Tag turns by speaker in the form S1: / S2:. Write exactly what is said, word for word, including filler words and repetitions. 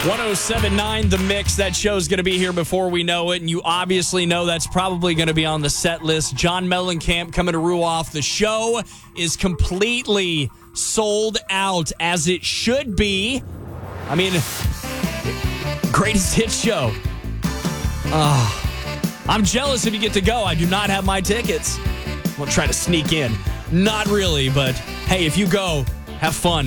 S1: ten seventy-nine The Mix. That show's going to be here before we know it, and you obviously know that's probably going to be on the set list. John Mellencamp coming to Ruoff. The show is completely sold out, as it should be. I mean, greatest hit show. Oh, I'm jealous if you get to go. I do not have my tickets. I'm going to try to sneak in. Not really, but hey, if you go, have fun.